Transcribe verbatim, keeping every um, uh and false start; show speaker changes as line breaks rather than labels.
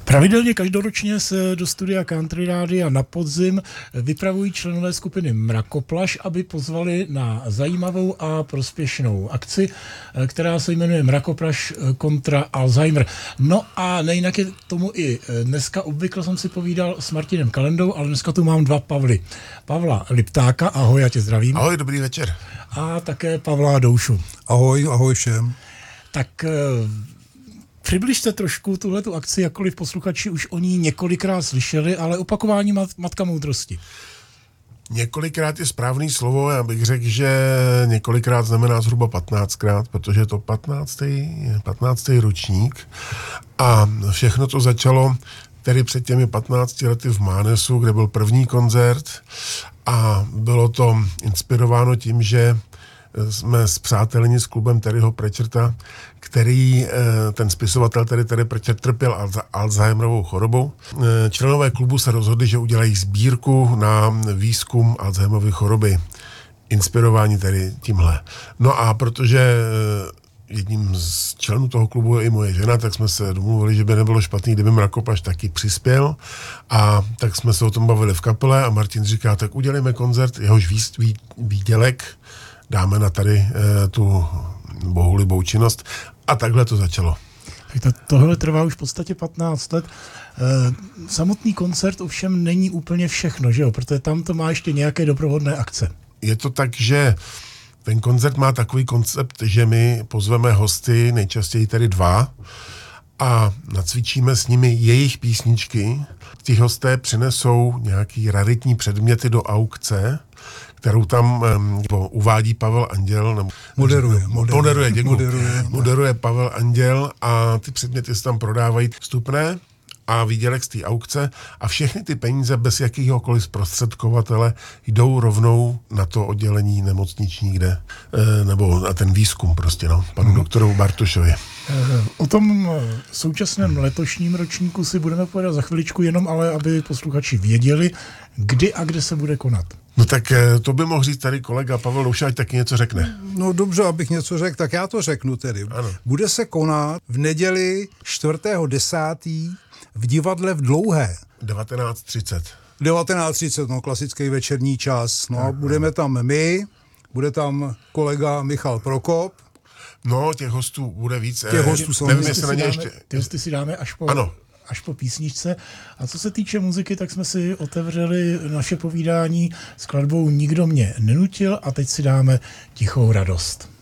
Pravidelně každoročně se do studia Country Rádia na podzim vypravují členové skupiny Mrakoplaš, aby pozvali na zajímavou a prospěšnou akci, která se jmenuje Mrakoplaš kontra Alzheimer. No a nejinak je tomu i dneska. Obvykle jsem si povídal s Martinem Kalendou, ale dneska tu mám dva Pavly. Pavla Liptáka, ahoj, já tě zdravím.
Ahoj, dobrý večer.
A také Pavla Doušu.
Ahoj, ahoj všem.
Tak přibližte trošku tuhletu akci, jakkoliv posluchači už o ní několikrát slyšeli, ale opakování mat, matka moudrosti.
Několikrát je správný slovo, já bych řekl, že několikrát znamená zhruba patnáctkrát, protože je to patnáctý ročník a všechno to začalo tedy před těmi patnácti lety v Mánesu, kde byl první koncert a bylo to inspirováno tím, že jsme spřáteleni s klubem Terryho Pratcherta, který, ten spisovatel Terry, Terry Pratchett trpěl Alzheimerovou chorobou. Členové klubu se rozhodli, že udělají sbírku na výzkum Alzheimerovy choroby. Inspirování tedy tímhle. No a protože jedním z členů toho klubu je i moje žena, tak jsme se domluvili, že by nebylo špatný, kdyby Mrakoplaš taky přispěl. A tak jsme se o tom bavili v kapele a Martin říká, tak udělejme koncert, jehož vý, vý, výdělek dáme na tady e, tu bohulibou činnost. A takhle to začalo.
To, tohle trvá už v podstatě patnáct let. E, samotný koncert ovšem není úplně všechno, že jo? Protože tam to má ještě nějaké doprovodné akce.
Je to tak, že ten koncert má takový koncept, že my pozveme hosty, nejčastěji tedy dva, a nacvičíme s nimi jejich písničky. Ti hosté přinesou nějaký raritní předměty do aukce, kterou tam um, uvádí Pavel Anděl. Nebo,
moderuje. Moderuje,
moderuje, děkuji.
Moderuje,
moderuje Pavel Anděl a ty předměty se tam prodávají vstupné a výdělek z té aukce a všechny ty peníze bez jakýhokoliv zprostředkovatele jdou rovnou na to oddělení nemocniční, kde, e, nebo na ten výzkum prostě, no, panu hmm. doktoru Bartošovi.
O tom současném letošním ročníku si budeme povědat za chviličku, jenom ale aby posluchači věděli, kdy a kde se bude konat.
No tak to by mohl říct tady kolega Pavel Douša, ať taky něco řekne.
No dobře, abych něco řekl, tak já to řeknu tedy.
Ano.
Bude se konat v neděli čtvrtého desátého v divadle v Dlouhé.
devatenáct třicet.
devatenáct třicet, no klasický večerní čas. No a budeme tam my, bude tam kolega Michal Prokop.
No, těch hostů bude víc.
Těch hostů jsou.
Nevím, jestli na ně
dáme,
ještě...
Ty hosty si dáme až po...
Ano.
až po písničce. A co se týče muziky, tak jsme si otevřeli naše povídání skladbou Nikdo mě nenutil a teď si dáme Tichou radost.